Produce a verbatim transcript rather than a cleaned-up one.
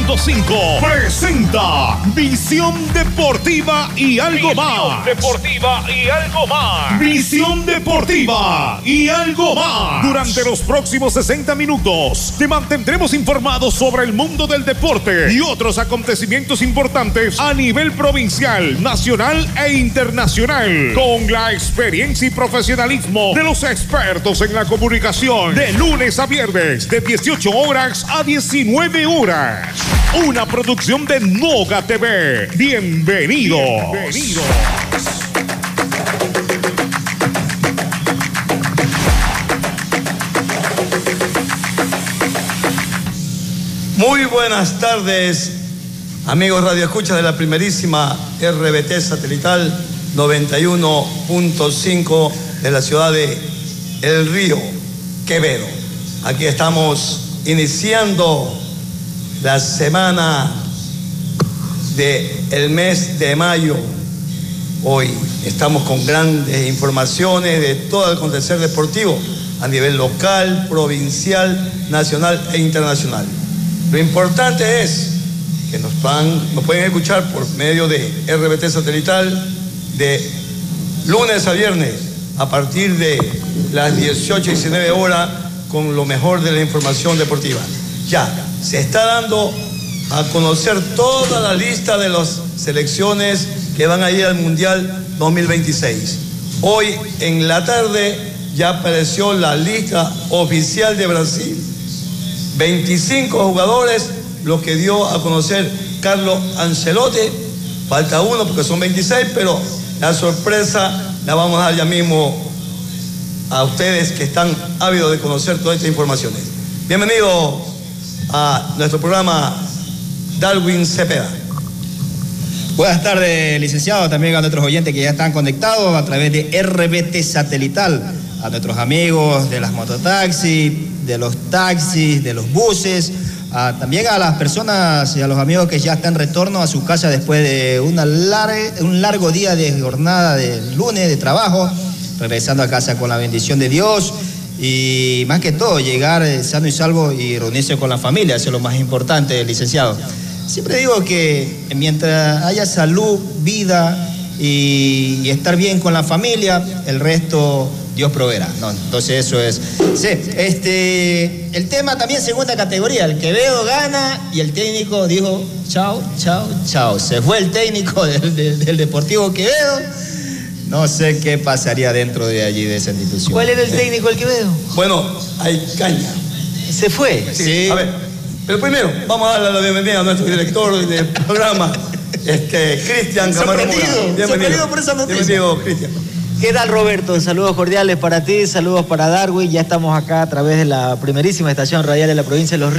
punto cinco presenta Visión Deportiva y algo más. Visión Deportiva y algo más. Visión Deportiva y algo más. Durante los próximos sesenta minutos te mantendremos informados sobre el mundo del deporte y otros acontecimientos importantes a nivel provincial, nacional e internacional, con la experiencia y profesionalismo de los expertos en la comunicación, de lunes a viernes de dieciocho horas a diecinueve horas. Una producción de Noga T V. Bienvenidos. Bienvenidos. Muy buenas tardes, amigos radioescuchas de la primerísima R B T satelital noventa y uno punto cinco de la ciudad de El Río, Quevedo. Aquí estamos iniciando la semana del mes de mayo. Hoy estamos con grandes informaciones de todo el acontecer deportivo a nivel local, provincial, nacional e internacional. Lo importante es que nos, van, nos pueden escuchar por medio de R B T satelital de lunes a viernes a partir de las dieciocho y diecinueve horas con lo mejor de la información deportiva. Ya se está dando a conocer toda la lista de las selecciones que van a ir al Mundial dos mil veintiséis. Hoy en la tarde ya apareció la lista oficial de Brasil. veinticinco jugadores, lo que dio a conocer Carlo Ancelotti. Falta uno porque son veintiséis, pero la sorpresa la vamos a dar ya mismo a ustedes que están ávidos de conocer todas estas informaciones. Bienvenido a nuestro programa, Darwin Cepeda. Buenas tardes, licenciado, también a nuestros oyentes que ya están conectados a través de R B T satelital, a nuestros amigos de las mototaxis, de los taxis, de los buses, a, también a las personas y a los amigos que ya están en retorno a su casa después de una larga, un largo día de jornada de lunes de trabajo, regresando a casa con la bendición de Dios y más que todo llegar sano y salvo y reunirse con la familia, eso es lo más importante, licenciado. Siempre digo que mientras haya salud, vida y, y estar bien con la familia, el resto Dios proveerá, ¿no? Entonces eso es. Sí, este, el tema también segunda categoría, el Quevedo gana y el técnico dijo chao, chao, chao. Se fue el técnico del, del, del Deportivo Quevedo. No sé qué pasaría dentro de allí, de esa institución. ¿Cuál era el técnico del Quevedo? Bueno, hay caña. ¿Se fue? Sí. sí. A ver, pero primero vamos a darle la bienvenida a nuestro director del programa, este, Cristian Camargo. Sorprendido, sorprendido por esa noticia. Bienvenido, Cristian. ¿Qué tal, Roberto? Saludos cordiales para ti, saludos para Darwin. Ya estamos acá a través de la primerísima estación radial de la provincia de Los Ríos.